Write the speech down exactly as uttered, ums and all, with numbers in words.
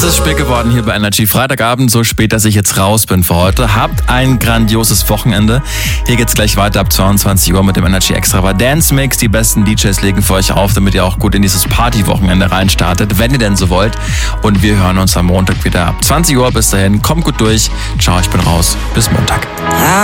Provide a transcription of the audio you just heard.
Es ist spät geworden hier bei Energy. Freitagabend, so spät, dass ich jetzt raus bin für heute. Habt ein grandioses Wochenende. Hier geht's gleich weiter ab zweiundzwanzig Uhr mit dem Energy Extravaganza Mix. Die besten D Js legen für euch auf, damit ihr auch gut in dieses Partywochenende reinstartet, wenn ihr denn so wollt. Und wir hören uns am Montag wieder ab zwanzig Uhr. Bis dahin, kommt gut durch. Ciao, ich bin raus. Bis Montag.